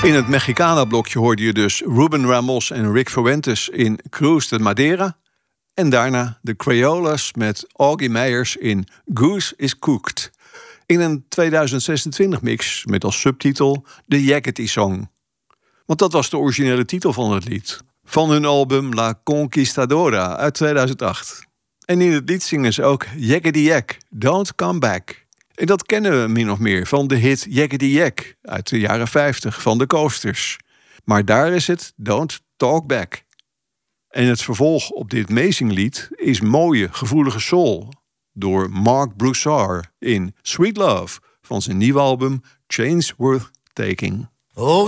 In het Mexicana-blokje hoorde je dus Ruben Ramos en Rick Fuentes in Cruz de Madeira. En daarna de Crayolas met Augie Meyers in Goose is Cooked. In een 2026-mix met als subtitel The Yakety Song. Want dat was de originele titel van het lied. Van hun album La Conquistadora uit 2008. En in het lied zingen ze ook Yakety Yak, Don't Come Back. En dat kennen we min of meer van de hit Yakety Yak uit de jaren 50 van de Coasters. Maar daar is het Don't Talk Back. En het vervolg op dit Amazing-lied is mooie, gevoelige soul door Mark Broussard in Sweet Love van zijn nieuwe album Chains Worth Taking. Oh.